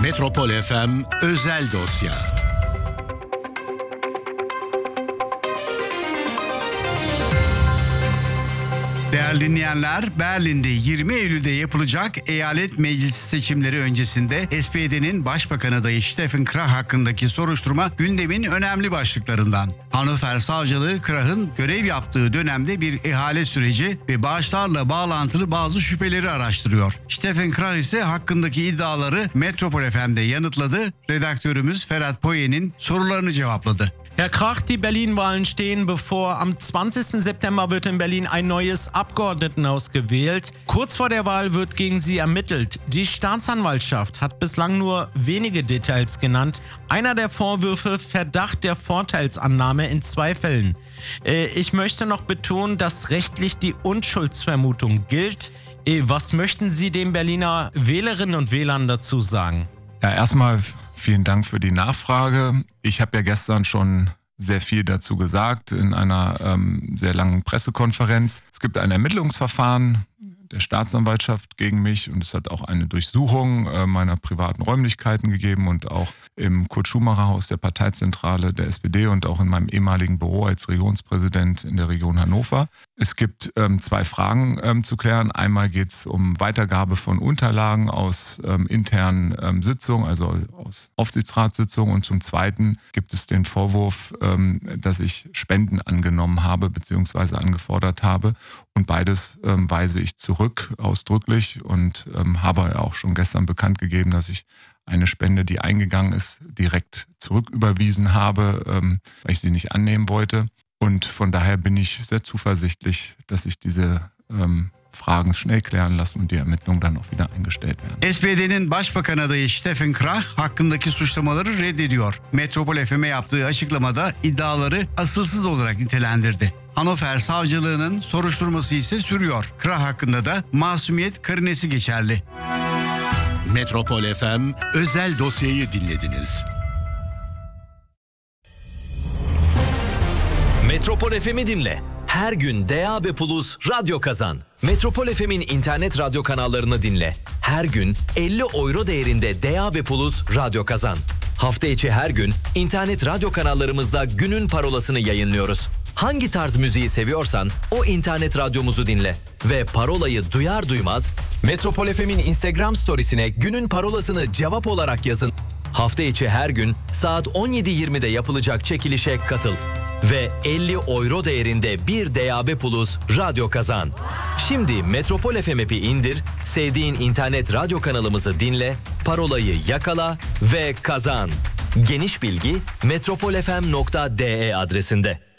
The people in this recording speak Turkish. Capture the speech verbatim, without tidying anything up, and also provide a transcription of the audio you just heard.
Metropol F M Özel Dosya. Değerli dinleyenler, Berlin'de yirmi Eylül'de yapılacak eyalet meclisi seçimleri öncesinde S P D'nin başbakan adayı Steffen Krah hakkındaki soruşturma gündemin önemli başlıklarından. Hannover Savcılığı Krah'ın görev yaptığı dönemde bir ihale süreci ve bağışlarla bağlantılı bazı şüpheleri araştırıyor. Steffen Krah ise hakkındaki iddiaları Metropol F M'de yanıtladı. Redaktörümüz Ferhat Poyen'in sorularını cevapladı. Herr Krach, die Berlin-Wahlen stehen bevor. Am zwanzigsten September wird in Berlin ein neues Abgeordnetenhaus gewählt. Kurz vor der Wahl wird gegen Sie ermittelt. Die Staatsanwaltschaft hat bislang nur wenige Details genannt. Einer der Vorwürfe Verdacht der Vorteilsannahme in zwei Fällen. Äh, ich möchte noch betonen, dass rechtlich die Unschuldsvermutung gilt. Äh, was möchten Sie den Berliner Wählerinnen und Wählern dazu sagen? Ja, erstmal vielen Dank für die Nachfrage. Ich habe ja gestern schon sehr viel dazu gesagt in einer ähm, sehr langen Pressekonferenz. Es gibt ein Ermittlungsverfahren der Staatsanwaltschaft gegen mich und es hat auch eine Durchsuchung äh, meiner privaten Räumlichkeiten gegeben und auch im Kurt-Schumacher-Haus der Parteizentrale der S P D und auch in meinem ehemaligen Büro als Regionspräsident in der Region Hannover. Es gibt ähm, zwei Fragen ähm, zu klären. Einmal geht es um Weitergabe von Unterlagen aus ähm, internen ähm, Sitzungen, also aus Aufsichtsratssitzungen, und zum Zweiten gibt es den Vorwurf, ähm, dass ich Spenden angenommen habe bzw. angefordert habe, und beides ähm, weise ich zurück ausdrücklich und ähm, habe auch schon gestern bekannt gegeben, dass ich eine Spende, die eingegangen ist, direkt zurücküberwiesen habe, ähm, weil ich sie nicht annehmen wollte. Und von daher bin ich sehr zuversichtlich, dass sich diese ähm, Fragen schnell klären lassen und die Ermittlungen dann auch wieder eingestellt werden. S P D'nin başbakan adayı Steffen Krah hakkındaki suçlamaları reddediyor. Metropol F M'e yaptığı açıklamada iddiaları asılsız olarak nitelendirdi. Hannover Savcılığı'nın soruşturması ise sürüyor. Krah hakkında da masumiyet karinesi geçerli. Metropol F M Özel Dosyayı dinlediniz. Metropol F M'i dinle. Her gün D A B Plus radyo kazan. Metropol F M'in internet radyo kanallarını dinle. Her gün elli euro değerinde D A B Plus radyo kazan. Hafta içi her gün internet radyo kanallarımızda günün parolasını yayınlıyoruz. Hangi tarz müziği seviyorsan o internet radyomuzu dinle ve parolayı duyar duymaz Metropol F M'in Instagram storiesine günün parolasını cevap olarak yazın. Hafta içi her gün saat on yedi yirmide yapılacak çekilişe katıl ve elli euro değerinde bir D A B Plus radyo kazan. Şimdi Metropol F M app'i indir, sevdiğin internet radyo kanalımızı dinle, parolayı yakala ve kazan. Geniş bilgi metropol f m nokta d e adresinde.